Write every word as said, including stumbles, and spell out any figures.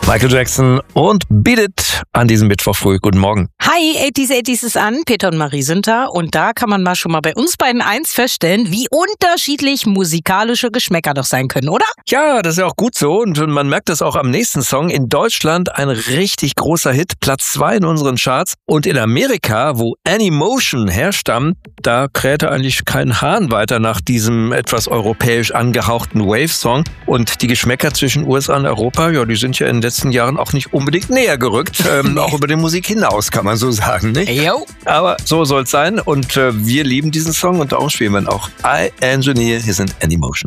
Michael Jackson und Beat It an diesem Mittwoch früh. Guten Morgen. Hi, achtziger achtziger ist an. Peter und Marie sind da. Und da kann man mal schon mal bei uns beiden eins feststellen, wie unterschiedlich musikalische Geschmäcker doch sein können, oder? Ja, das ist ja auch gut so. Und man merkt das auch am nächsten Song. In Deutschland ein richtig großer Hit, Platz zwei in unseren Charts. Und in Amerika, wo Anymotion herstammt, da krähte eigentlich kein Hahn weiter nach diesem etwas europäisch angehauchten Wave-Song. Und die Geschmäcker zwischen U S A und Europa, ja, die sind ja in den letzten Jahren auch nicht unbedingt näher gerückt. Ähm, nee. Auch über die Musik hinaus, kann man so sagen, nicht? Jo. Aber so soll es sein. Und äh, wir lieben diesen Song und darum spielen wir ihn auch. I Engineer, hier sind Anymotion.